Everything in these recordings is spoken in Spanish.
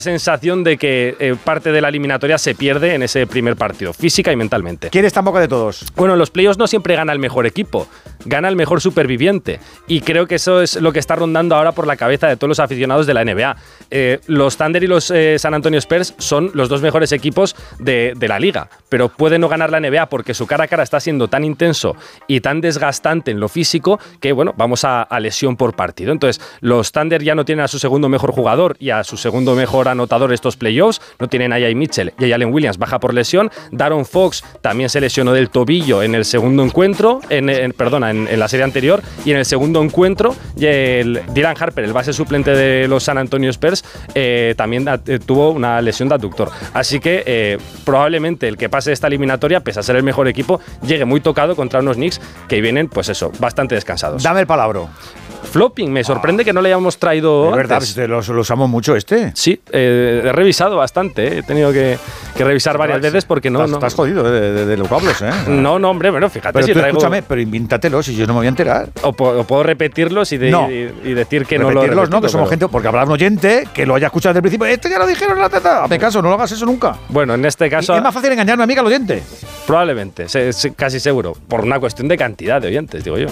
sensación de que parte de la eliminatoria se pierde en ese primer partido, física y mentalmente. ¿Quién está en boca de todos? Bueno, en los playoffs no siempre gana el mejor equipo, gana el mejor superviviente. Y creo que eso es lo que está rondando ahora por la cabeza de todos los aficionados de la NBA. Los Thunder y los San Antonio Spurs son los dos mejores equipos de la liga, pero pueden no ganar la NBA porque su cara a cara está siendo tan intenso y tan desgastante en lo físico que, bueno, vamos a lesión por partido. Entonces, los Thunder ya no tienen a su segundo mejor jugador y a su segundo mejor anotador estos playoffs, no tienen a Jay Mitchell y a Allen Williams, baja por lesión. Daron Fox también se lesionó del tobillo en el segundo encuentro, en la serie anterior, y en el segundo encuentro Dylan Harper, el base suplente de los San Antonio Spurs, también tuvo una lesión de abductor. Así que probablemente el que pase esta eliminatoria, pese a ser el mejor equipo, llegue muy tocado contra unos Knicks que vienen, pues eso, bastante descansados. Dame el palabra. Flopping, me sorprende que no le hayamos traído. Es verdad, lo usamos mucho este. Sí, he revisado bastante, he tenido que revisar varias veces porque no. Estás jodido de los cablos, ¿eh? No, hombre, bueno, fíjate. Pero si tú traigo... escúchame, pero invíntatelo, si yo no me voy a enterar. O puedo repetirlos y decir que no lo repetirlos, no, que somos gente, porque habrá un oyente que lo haya escuchado desde el principio. Este ya lo dijeron en la teta. Hazme caso, no lo hagas eso nunca. Bueno, en este caso. Es más fácil engañarme a mí que al oyente. Probablemente, casi seguro. Por una cuestión de cantidad de oyentes, digo yo.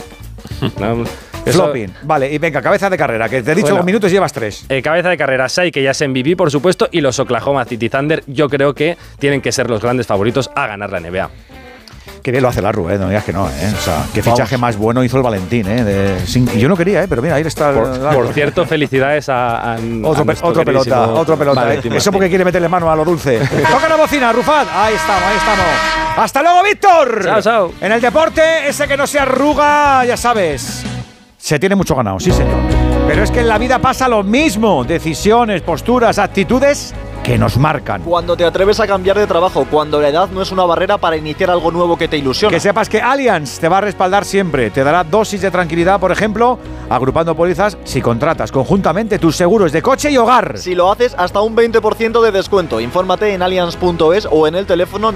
Flopping. Vale, y venga, cabeza de carrera, que te he dicho 2 minutos y llevas 3. Cabeza de carrera, Shai, que ya es MVP, por supuesto, y los Oklahoma City Thunder, yo creo que tienen que ser los grandes favoritos a ganar la NBA. Qué bien lo hace Larru, no digas que no, O sea, qué fichaje más bueno hizo el Valentín, Y yo no quería, pero mira, ahí está. Por cierto, felicidades a otro pelota. Valentín. Eso porque quiere meterle mano a lo dulce. Toca la bocina, Rufat. Ahí estamos. ¡Hasta luego, Víctor! Chao. En el deporte, ese que no se arruga, ya sabes, se tiene mucho ganado, sí, señor. Pero es que en la vida pasa lo mismo. Decisiones, posturas, actitudes que nos marcan. Cuando te atreves a cambiar de trabajo, cuando la edad no es una barrera para iniciar algo nuevo que te ilusiona. Que sepas que Allianz te va a respaldar siempre. Te dará dosis de tranquilidad, por ejemplo, agrupando pólizas si contratas conjuntamente tus seguros de coche y hogar. Si lo haces, hasta un 20% de descuento. Infórmate en allianz.es o en el teléfono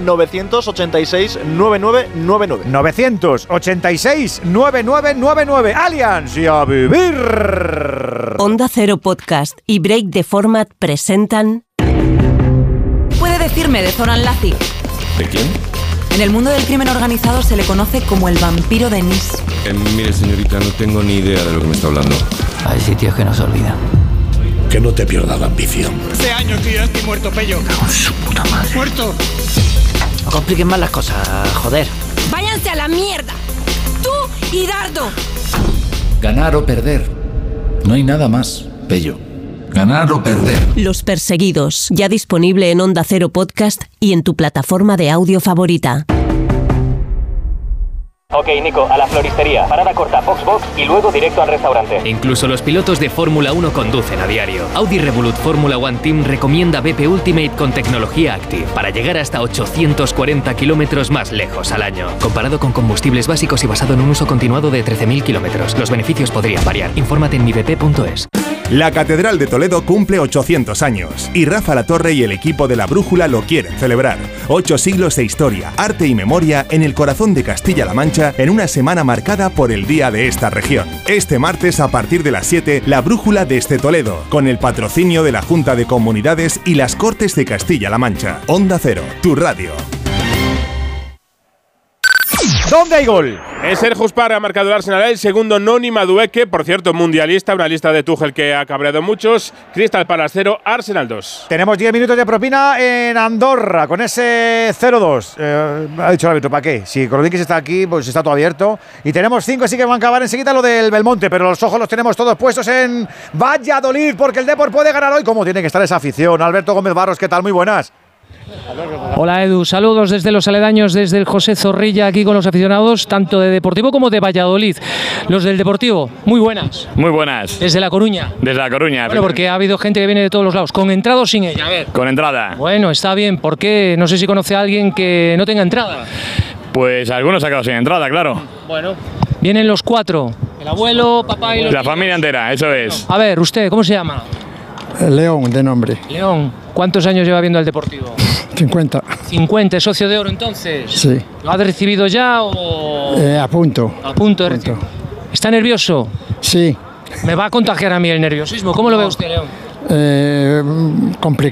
986-9999. 986-9999. Allianz, y a vivir. Onda Cero Podcast y Break the Format presentan... Puede decirme de Zoran Lazic. ¿De quién? En el mundo del crimen organizado se le conoce como el vampiro de Nice. Mire, señorita, no tengo ni idea de lo que me está hablando. Hay sitios que no se olvidan. Que no te pierdas la ambición. Hace años que yo estoy muerto, Pello. Con su puta madre. ¡Muerto! No compliquen más las cosas, joder. ¡Váyanse a la mierda! ¡Tú y Dardo! Ganar o perder. No hay nada más, Pello. Ganar o perder. Los Perseguidos, ya disponible en Onda Cero Podcast y en tu plataforma de audio favorita. Ok, Nico, a la floristería. Parada corta, Box y luego directo al restaurante. Incluso los pilotos de Fórmula 1 conducen a diario. Audi Revolut Fórmula One Team recomienda BP Ultimate con tecnología Active para llegar hasta 840 kilómetros más lejos al año. Comparado con combustibles básicos y basado en un uso continuado de 13.000 kilómetros. Los beneficios podrían variar. Infórmate en mibp.es. La Catedral de Toledo cumple 800 años y Rafa Latorre y el equipo de la Brújula lo quieren celebrar. 8 siglos de historia, arte y memoria en el corazón de Castilla-La Mancha en una semana marcada por el día de esta región. Este martes a partir de las 7, la Brújula desde Toledo, con el patrocinio de la Junta de Comunidades y las Cortes de Castilla-La Mancha. Onda Cero, tu radio. ¿Dónde hay gol? Es Serhus Parra, ha marcado el Arsenal, el segundo Noni Madueke, por cierto, mundialista, una lista de Tuchel que ha cabreado muchos. Crystal Palace 0, Arsenal 2. Tenemos 10 minutos de propina en Andorra, con ese 0-2. Ha dicho el árbitro, ¿para qué? Si Korodikis está aquí, pues está todo abierto. Y tenemos 5, así que van a acabar enseguida lo del Belmonte, pero los ojos los tenemos todos puestos en Valladolid, porque el Depor puede ganar hoy. ¿Cómo tiene que estar esa afición? Alberto Gómez Barros, ¿qué tal? Muy buenas. Hola Edu, saludos desde los aledaños, desde el José Zorrilla, aquí con los aficionados tanto de Deportivo como de Valladolid. Los del Deportivo, muy buenas. Muy buenas. Desde La Coruña. Desde La Coruña. Bueno, porque ha habido gente que viene de todos los lados, ¿con entrada o sin ella? A ver. Con entrada. Bueno, está bien, ¿por qué? No sé si conoce a alguien que no tenga entrada. Pues algunos ha quedado sin entrada, claro. Bueno, vienen los 4, el abuelo, papá y los La niños. familia entera, eso es. A ver, usted, ¿cómo se llama? León, de nombre. León, ¿cuántos años lleva viendo al Deportivo? 50. 50, ¿es socio de oro entonces? Sí. ¿Lo ha recibido ya o...? A punto. A punto de recibir. ¿Está nervioso? Sí. Me va a contagiar a mí el nerviosismo. ¿Cómo lo ve usted, León? Complicado.